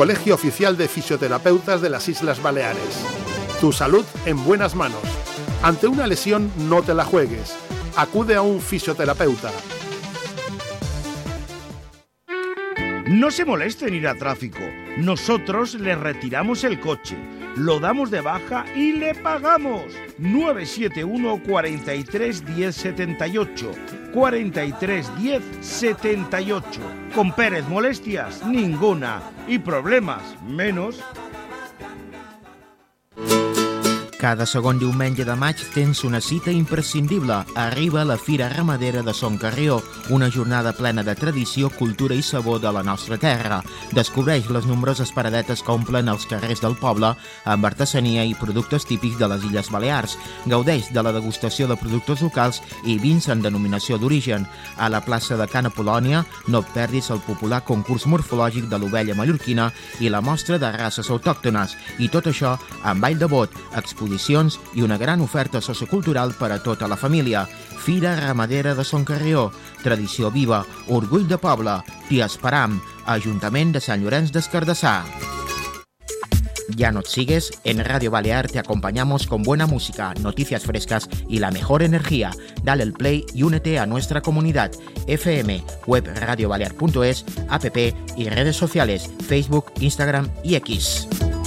Colegio Oficial de Fisioterapeutas de las Islas Baleares. Tu salud en buenas manos. Ante una lesión, no te la juegues. Acude a un fisioterapeuta. No se moleste en ir a tráfico. Nosotros le retiramos el coche, lo damos de baja y le pagamos. 971 43 10 78. 43 10 78. Con Pérez, molestias ninguna y problemas menos. Cada segon diumenge de maig tens una cita imprescindible. Arriba la Fira Ramadera de Son Carrió, una jornada plena de tradició, cultura i sabor de la nostra terra. Descobreix les nombroses paradetes que omplen els carrers del poble amb artesania i productes típics de les Illes Balears. Gaudeix de la degustació de productes locals i vins en denominació d'origen. A la plaça de Can Apol·lònia no et perdis el popular concurs morfològic de l'ovella mallorquina i la mostra de races autòctones. I tot això amb ball de bot, exposicions i una gran oferta sociocultural per a tota la família. Fira Ramadera de Son Carrió, tradició viva, orgull de poble. T'hi esperam. Ajuntament de Sant Llorenç des Cardassar. Ya no te sigues, en Radio Balear te acompañamos con buena música, noticias frescas y la mejor energía. Dale el play y únete a nuestra comunidad. FM, web radiobalear.es, app y redes sociales, Facebook, Instagram y X.